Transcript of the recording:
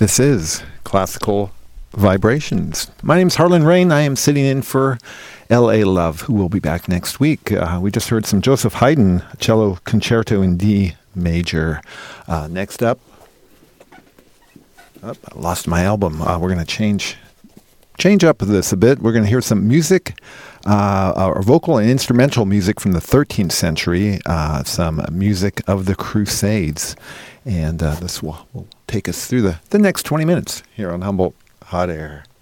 This is Classical Vibrations. My name's Harlan Rain. I am sitting in for L.A. Love, who will be back next week. We just heard some Joseph Haydn, cello concerto in D major. Next up, I lost my album. We're going to change up this a bit. We're going to hear some music, or vocal and instrumental music from the 13th century, some music of the Crusades. And this will take us through the next 20 minutes here on Humboldt Hot Air.